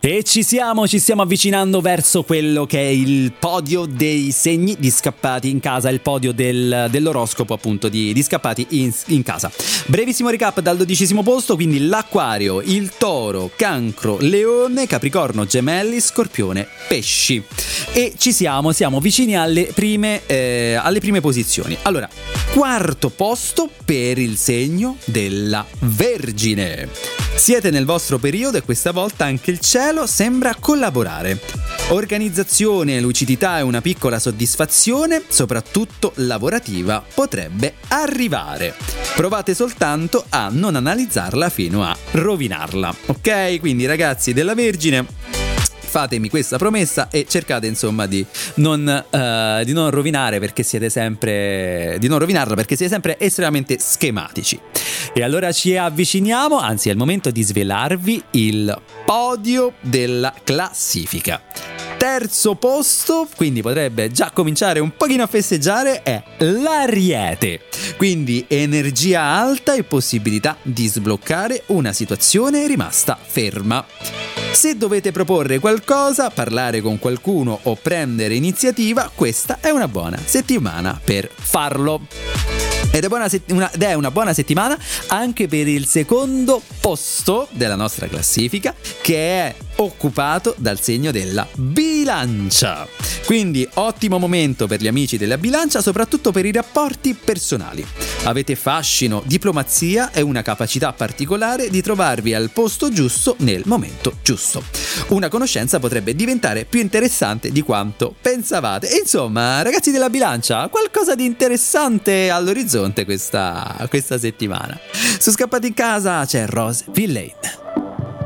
E ci stiamo avvicinando verso quello che è il podio dei segni di Scappati in casa, il podio dell'oroscopo appunto di Scappati in casa. Brevissimo recap dal 12° posto, quindi l'Acquario, il Toro, Cancro, Leone, Capricorno, Gemelli, Scorpione, Pesci. E siamo vicini alle prime posizioni. Allora, 4° posto per il segno della Vergine. Siete nel vostro periodo e questa volta anche il cielo sembra collaborare. Organizzazione, lucidità e una piccola soddisfazione, soprattutto lavorativa, potrebbe arrivare. Provate soltanto a non analizzarla fino a rovinarla. Ok? Quindi ragazzi della Vergine, fatemi questa promessa e cercate insomma di non rovinarla perché siete sempre estremamente schematici. E allora ci avviciniamo, anzi è il momento di svelarvi il podio della classifica. 3° posto, quindi potrebbe già cominciare un pochino a festeggiare, è l'Ariete. Quindi energia alta e possibilità di sbloccare una situazione rimasta ferma. Se dovete proporre qualcosa, parlare con qualcuno o prendere iniziativa, questa è una buona settimana per farlo. Ed è una buona settimana anche per il 2° posto della nostra classifica, che è occupato dal segno della Bilancia. Quindi ottimo momento per gli amici della Bilancia, soprattutto per i rapporti personali. Avete fascino, diplomazia e una capacità particolare di trovarvi al posto giusto nel momento giusto. Una conoscenza potrebbe diventare più interessante di quanto pensavate. Insomma, ragazzi della Bilancia, qualcosa di interessante all'orizzonte questa settimana. Su Scappati in casa c'è Rose Villain.